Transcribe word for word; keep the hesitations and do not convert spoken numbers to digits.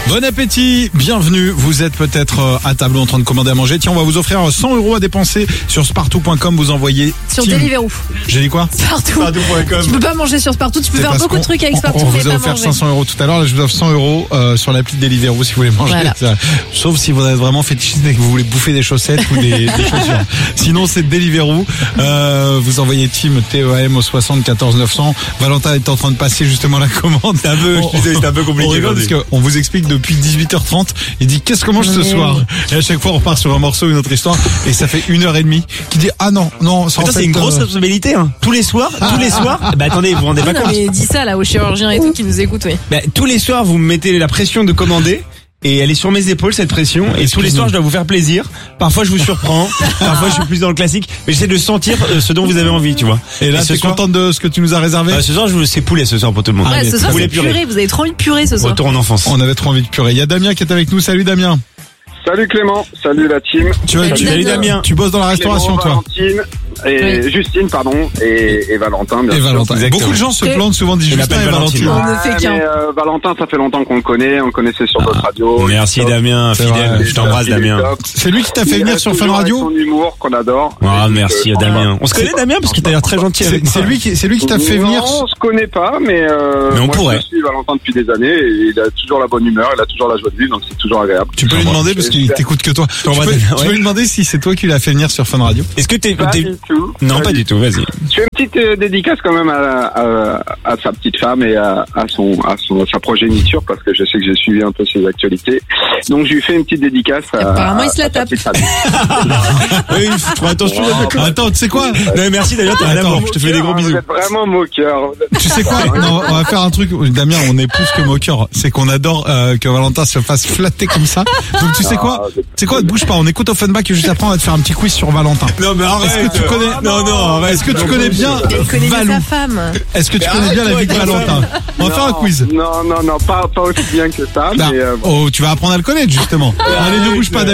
Bon appétit, bienvenue. Vous êtes peut-être à table en train de commander à manger. Tiens, on va vous offrir cent euros à dépenser sur spartou point com. Vous envoyez sur team... Deliveroo. J'ai dit quoi? Spartou. Spartou point com. Tu peux pas manger sur Spartou. Tu peux C'est faire beaucoup de trucs avec Spartou. On, on mais vous a pas offert manger. cinq cents euros tout à l'heure. Là, je vous offre cent euros euh, sur l'appli Deliveroo si vous voulez manger. Voilà. Ça. Sauf si vous êtes vraiment fétichiste et que vous voulez bouffer des chaussettes ou des, des chaussures. Sinon, c'est Deliveroo. Euh, vous envoyez team T E A M au soixante quatorze neuf cents. Valentin est en train de passer justement la commande. C'est un peu, je disais, c'est un peu compliqué. On rigole parce qu'on vous explique depuis dix-huit heures trente. Il dit qu'est-ce qu'on mange ce Mais... soir? Et à chaque fois, on repart sur un morceau, une autre histoire. Et ça fait une heure et demie qui dit ah non, non, ça en Attends, fait, c'est une grosse euh... responsabilité, hein. Tous les soirs, tous les soirs. Bah attendez, vous vous rendez Ah, pas non, compte. mais dis ça là aux chirurgiens et tout qui nous écoutent, oui. Bah, tous les soirs, vous me mettez la pression de commander. Et elle est sur mes épaules, cette pression. Et tous les soirs, je dois vous faire plaisir. Parfois, je vous surprends. Parfois, je suis plus dans le classique. Mais j'essaie de sentir ce dont vous avez envie, tu vois. Et là, ce t'es soir... contente de ce que tu nous as réservé? Bah, ce soir, je vous c'est poulet ce soir pour tout le monde. Ouais, Allez, ce soir poulet c'est purée. purée. Vous avez trop envie de purée ce soir. Retour en enfance. On avait trop envie de purée. Il y a Damien qui est avec nous. Salut Damien. Salut Clément, salut la team. Tu, Salut, tu, Damien. Damien. Tu bosses dans la restauration, Clément, toi. Valentine et Oui. Justine, pardon, et, et Valentin, bien Et sûr. Valentin. Exactement. Beaucoup de gens se Et- plantent souvent, disent Je Justin l'appelle et Valentine. Valentine. On ne fait Ouais, qu'un. mais, euh, Valentin, ça fait longtemps qu'on le connaît, on le connaissait sur notre radio. Merci Top. Damien, C'est fidèle. vrai. Je t'embrasse Il est Damien. top. C'est lui qui t'a fait Il venir reste sur Fun toujours Radio? avec son humour qu'on adore. Ah Et merci donc, euh, Damien. On se connaît Damien parce que t'as l'air très gentil C'est avec c'est moi. lui qui, c'est lui qui t'a fait non, venir. on se connaît pas, mais, euh, Mais on moi, pourrait. je suis Valentin depuis des années et il a toujours la bonne humeur, il a toujours la joie de vivre, donc c'est toujours agréable. Tu peux lui demander parce qu'il t'écoute que toi. Tu peux, t'embrasse, tu ouais. peux lui demander si c'est toi qui l'as fait venir sur Fun Radio. Est-ce que t'es, Pas t'es... du tout. Non, pas du tout. Vas-y. Je fais une petite euh, dédicace quand même à, à, à sa petite femme et à, à son, à son, à sa progéniture parce que je sais que j'ai suivi un peu ses actualités. Donc je lui fais une petite dédicace. À, Apparemment, il se la à sa tape. petite famille. Oui, faut attention. Wow. Attends, tu sais quoi? Non, mais merci Damien, t'es un Attends, amour. Je te fais des gros Vous bisous. êtes vraiment moqueur. Tu sais quoi? Non, on va faire un truc. Damien, on est plus que moqueur. C'est qu'on adore euh, que Valentin se fasse flatter comme ça. Donc tu sais quoi? Tu sais quoi? Ne bouge pas. On écoute Offenbach et juste après on va te faire un petit quiz sur Valentin. Non, mais arrête. Est-ce que tu connais? Non, non, arrête. Est-ce que tu connais bien Il connaît bien Valou? sa femme. Est-ce que tu Mais connais bien la arrête-toi vie de avec ta Valentin? On va faire un quiz. Non, non, non, pas, pas aussi bien que ça, Bah, mais euh, oh, tu vas apprendre à le connaître justement. Allez, ne bouge pas, Damien.